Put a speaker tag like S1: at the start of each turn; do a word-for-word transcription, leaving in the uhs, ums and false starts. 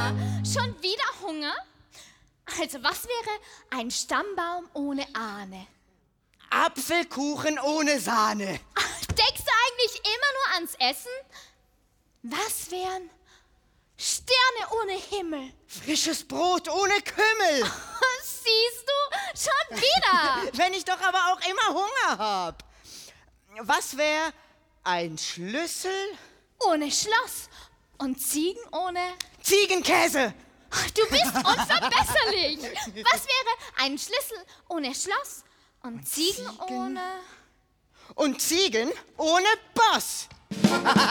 S1: Schon wieder Hunger? Also, was wäre ein Stammbaum ohne Ahne?
S2: Apfelkuchen ohne Sahne.
S1: Denkst du eigentlich immer nur ans Essen? Was wären Sterne ohne Himmel?
S2: Frisches Brot ohne Kümmel.
S1: Siehst du? Schon wieder.
S2: Wenn ich doch aber auch immer Hunger hab. Was wäre ein Schlüssel?
S1: Ohne Schloss. Und Ziegen ohne...
S2: Ziegenkäse.
S1: Du bist unverbesserlich. Was wäre ein Schlüssel ohne Schloss? Und Ziegen,
S2: Ziegen?
S1: ohne...
S2: Und Ziegen ohne Boss.